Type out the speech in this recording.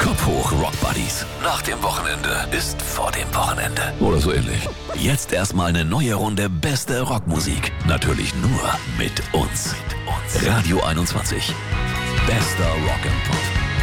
Kopf hoch, Rock Buddies. Nach dem Wochenende ist vor dem Wochenende. Oder so ähnlich. Jetzt erstmal eine neue Runde beste Rockmusik. Natürlich nur mit uns. Radio 21. Bester Rock and Pop.